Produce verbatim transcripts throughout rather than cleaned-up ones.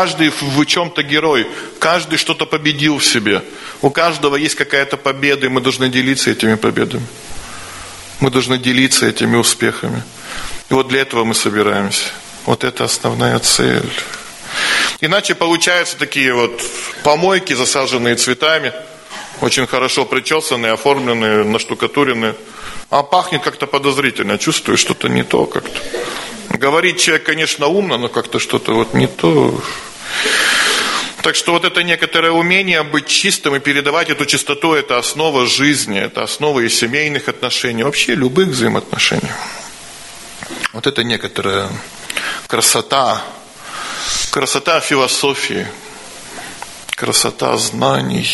Каждый в чем-то герой, каждый что-то победил в себе. У каждого есть какая-то победа, и мы должны делиться этими победами. Мы должны делиться этими успехами. И вот для этого мы собираемся. Вот это основная цель. Иначе получаются такие вот помойки, засаженные цветами, очень хорошо причесанные, оформленные, наштукатуренные. А пахнет как-то подозрительно, чувствую, что-то не то как-то. Говорит человек, конечно, умно, но как-то что-то вот не то. Так что вот это некоторое умение быть чистым и передавать эту чистоту, это основа жизни, это основа и семейных отношений, вообще любых взаимоотношений. Вот это некоторая красота, красота философии, красота знаний.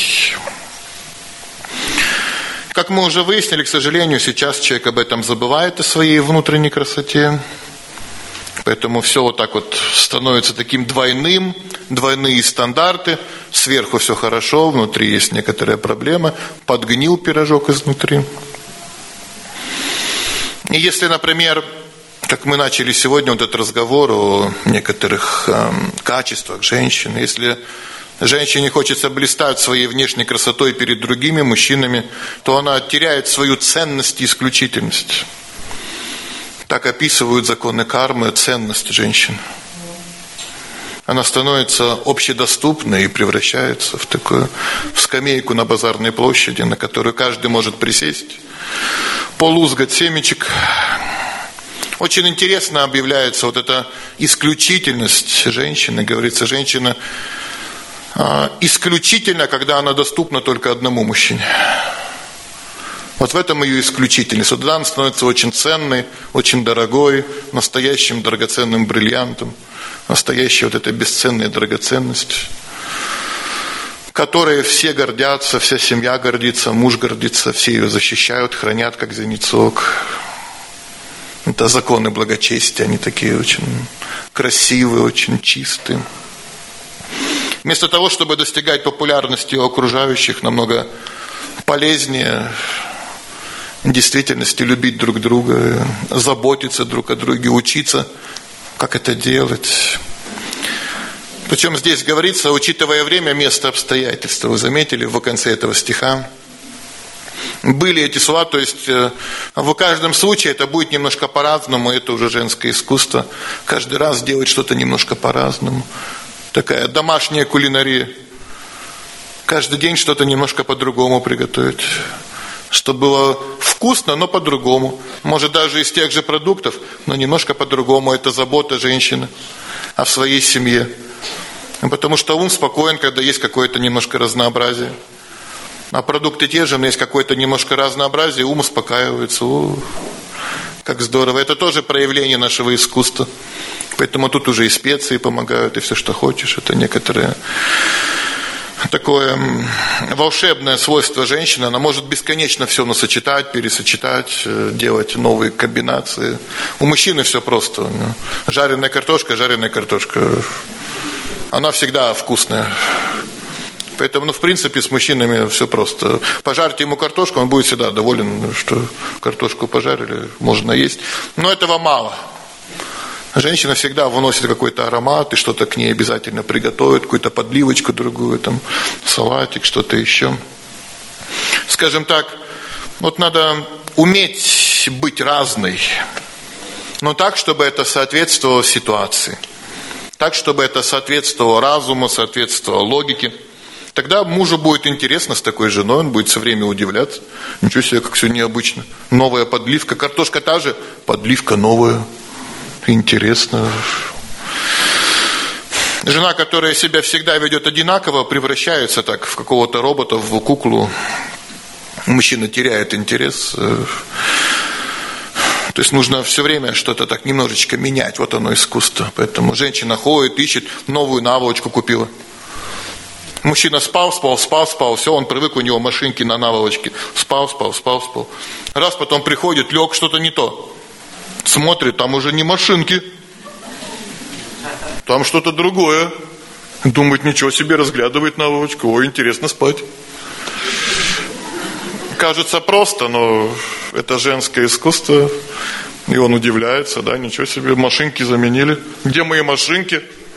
Как мы уже выяснили, к сожалению, сейчас человек об этом забывает, о своей внутренней красоте. Поэтому все вот так вот становится таким двойным, двойные стандарты. Сверху все хорошо, внутри есть некоторая проблема. Подгнил пирожок изнутри. И если, например, как мы начали сегодня вот этот разговор о некоторых э, качествах женщины, если женщине хочется блистать своей внешней красотой перед другими мужчинами, то она теряет свою ценность и исключительность. Так описывают законы кармы ценность женщины. Она становится общедоступной и превращается в такую в скамейку на базарной площади, на которую каждый может присесть, полузгать семечек. Очень интересно объявляется вот эта исключительность женщины. Говорится, женщина исключительно, когда она доступна только одному мужчине. Вот в этом ее исключительность. Вот тогда она становится очень ценной, очень дорогой, настоящим драгоценным бриллиантом, настоящей вот этой бесценной драгоценностью, которой все гордятся, вся семья гордится, муж гордится, все ее защищают, хранят как зеницок. Это законы благочестия, они такие очень красивые, очень чистые. Вместо того, чтобы достигать популярности у окружающих, намного полезнее в действительности любить друг друга, заботиться друг о друге, учиться, как это делать. Причем здесь говорится, учитывая время, место, обстоятельства. Вы заметили в конце этого стиха? Были эти слова, то есть в каждом случае это будет немножко по-разному, это уже женское искусство. Каждый раз делать что-то немножко по-разному. Такая домашняя кулинария. Каждый день что-то немножко по-другому приготовить. Чтобы было вкусно, но по-другому. Может, даже из тех же продуктов, но немножко по-другому. Это забота женщины о своей семье. Потому что ум спокоен, когда есть какое-то немножко разнообразие. А продукты те же, но есть какое-то немножко разнообразие, ум успокаивается. О, как здорово. Это тоже проявление нашего искусства. Поэтому тут уже и специи помогают, и все, что хочешь. Это некоторое такое волшебное свойство женщины. Она может бесконечно все насочетать, пересочетать, делать новые комбинации. У мужчины все просто. Жареная картошка, жареная картошка. Она всегда вкусная. Поэтому, ну, в принципе, с мужчинами все просто. Пожарьте ему картошку, он будет всегда доволен, что картошку пожарили, можно есть. Но этого мало. Женщина всегда выносит какой-то аромат, и что-то к ней обязательно приготовит, какую-то подливочку другую, там, салатик, что-то еще. Скажем так, вот надо уметь быть разной, но так, чтобы это соответствовало ситуации. Так, чтобы это соответствовало разуму, соответствовало логике. Тогда мужу будет интересно с такой женой, он будет все время удивляться. Ничего себе, как все необычно. Новая подливка, картошка та же, подливка новая. Интересно. Жена, которая себя всегда ведет одинаково, превращается так в какого-то робота, в куклу. Мужчина теряет интерес. То есть нужно все время что-то так немножечко менять. Вот оно искусство. Поэтому женщина ходит, ищет, новую наволочку купила. Мужчина спал, спал, спал, спал. Все, он привык, у него машинки на наволочке. Спал, спал, спал, спал. Раз потом приходит, лег, что-то не то. Смотрит, там уже не машинки. Там что-то другое. Думает, ничего себе, разглядывает наволочку. Ой, интересно спать. Кажется просто, но это женское искусство. И он удивляется, да, ничего себе, машинки заменили. Где мои машинки?